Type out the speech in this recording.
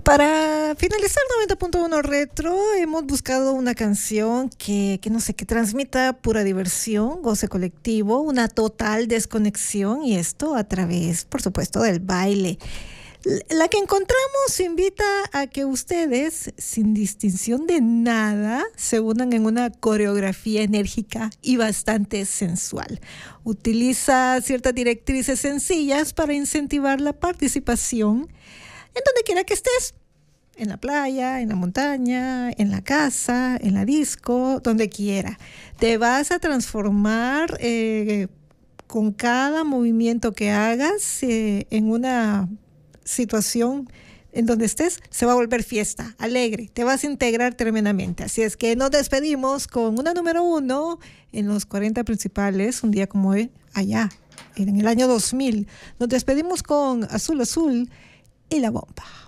Para finalizar 90.1 Retro, hemos buscado una canción que no sé, que transmita pura diversión, goce colectivo, una total desconexión, y esto a través, por supuesto, del baile. La que encontramos invita a que ustedes, sin distinción de nada, se unan en una coreografía enérgica y bastante sensual. Utiliza ciertas directrices sencillas para incentivar la participación en donde quiera que estés. En la playa, en la montaña, en la casa, en la disco, donde quiera. Te vas a transformar con cada movimiento que hagas en una situación en donde estés, se va a volver fiesta, alegre, te vas a integrar tremendamente. Así es que nos despedimos con una número 1 en los 40 principales, un día como hoy, allá, en el año 2000. Nos despedimos con Azul Azul y La Bomba.